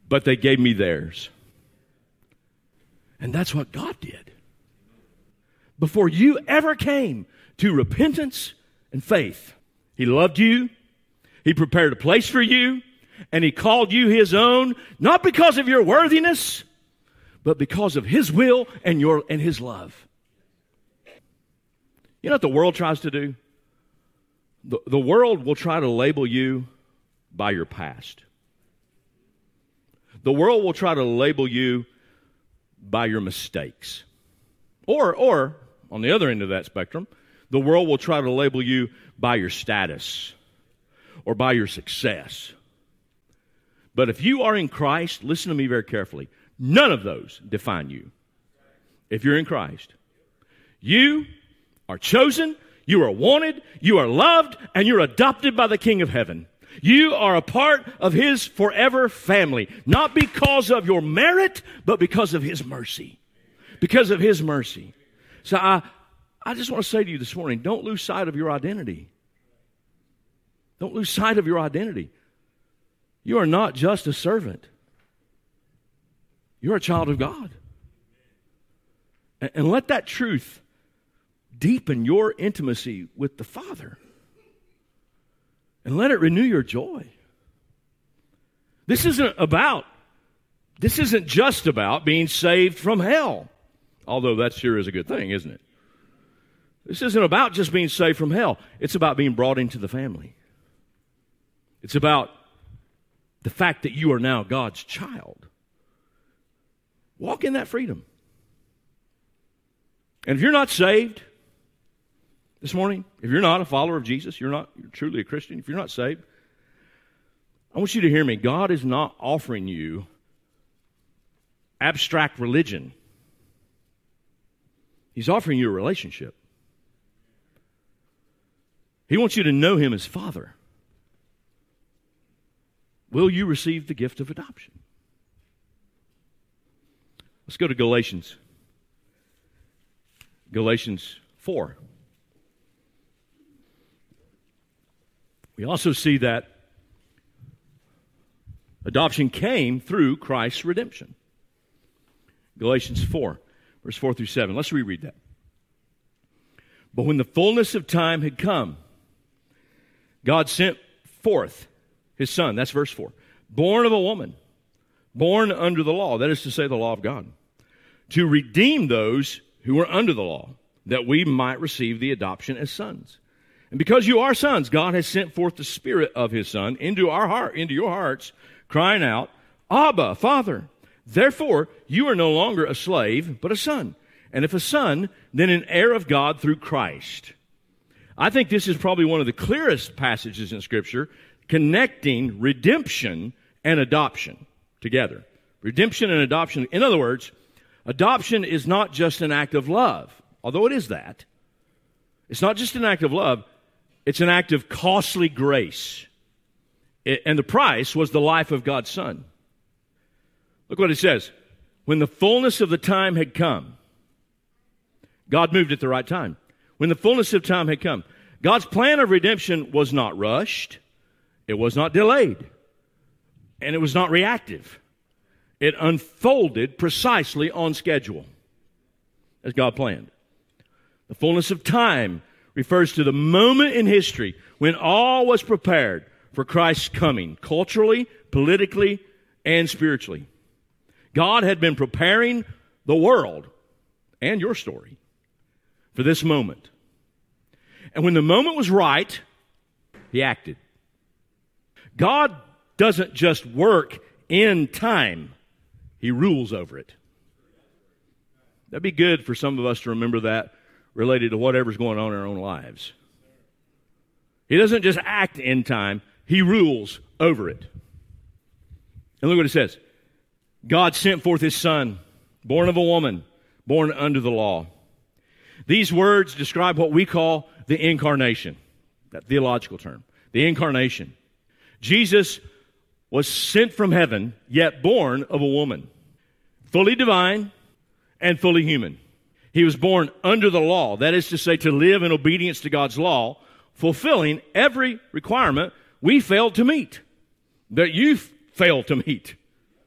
but they gave me theirs. And that's what God did. Before you ever came to repentance and faith, He loved you, He prepared a place for you, and He called you His own, not because of your worthiness, but because of His will and His love. You know what the world tries to do? The world will try to label you by your past. The world will try to label you by your mistakes. Or on the other end of that spectrum, the world will try to label you by your status or by your success. But if you are in Christ, listen to me very carefully, none of those define you. If you're in Christ, you are chosen, you are wanted, you are loved, and you're adopted by the King of Heaven. You are a part of His forever family, not because of your merit, but because of His mercy. Because of His mercy. So I just want to say to you this morning, don't lose sight of your identity. Don't lose sight of your identity. You are not just a servant. You're a child of God. And let that truth deepen your intimacy with the Father. And let it renew your joy. This isn't just about being saved from hell. Although that sure is a good thing, isn't it? This isn't about just being saved from hell. It's about being brought into the family. It's about the fact that you are now God's child. Walk in that freedom. And if you're not saved this morning, if you're not a follower of Jesus, you're truly a Christian, if you're not saved, I want you to hear me. God is not offering you abstract religion. He's offering you a relationship. He wants you to know Him as Father. Will you receive the gift of adoption? Let's go to Galatians. Galatians 4. We also see that adoption came through Christ's redemption. Galatians 4, verse 4 through 7. Let's reread that. But when the fullness of time had come, God sent forth His Son, that's verse 4, born of a woman, born under the law, that is to say, the law of God, to redeem those who were under the law, that we might receive the adoption as sons. And because you are sons, God has sent forth the Spirit of His Son into your hearts, crying out, Abba, Father. Therefore, you are no longer a slave, but a son. And if a son, then an heir of God through Christ. I think this is probably one of the clearest passages in Scripture connecting redemption and adoption together. Redemption and adoption. In other words, adoption is not just an act of love, although it is that. It's not just an act of love. It's an act of costly grace. And the price was the life of God's Son. Look what it says. When the fullness of the time had come, God moved at the right time. When the fullness of time had come, God's plan of redemption was not rushed. It was not delayed. And it was not reactive. It unfolded precisely on schedule as God planned. The fullness of time refers to the moment in history when all was prepared for Christ's coming, culturally, politically, and spiritually. God had been preparing the world and your story for this moment. And when the moment was right, He acted. God doesn't just work in time. He rules over it. That'd be good for some of us to remember that related to whatever's going on in our own lives. He doesn't just act in time. He rules over it. And look what it says. God sent forth His Son, born of a woman, born under the law. These words describe what we call the incarnation, that theological term, the incarnation. Jesus was sent from heaven, yet born of a woman, fully divine and fully human. He was born under the law, that is to say, to live in obedience to God's law, fulfilling every requirement we failed to meet, that you failed to meet.